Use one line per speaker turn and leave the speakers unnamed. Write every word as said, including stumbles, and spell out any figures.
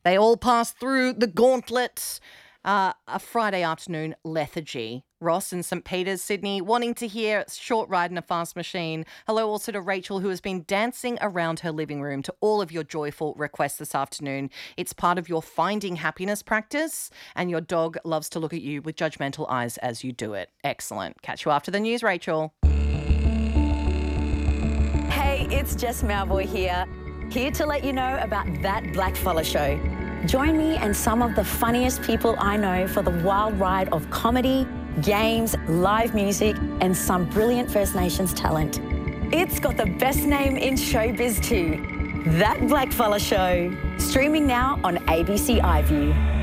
They all pass through the gauntlet. Uh, a Friday afternoon lethargy. Ross in St Peters, Sydney, wanting to hear Short Ride in a Fast Machine. Hello also to Rachel, who has been dancing around her living room to all of your joyful requests this afternoon. It's part of your finding happiness practice, and your dog loves to look at you with judgmental eyes as you do it. Excellent. Catch you after the news, Rachel.
Hey, it's Jess Mauboy here, here to let you know about That Blackfella Show. Join me and some of the funniest people I know for the wild ride of comedy, games, live music, and some brilliant First Nations talent. It's got the best name in showbiz too. That Blackfella Show. Streaming now on A B C iView.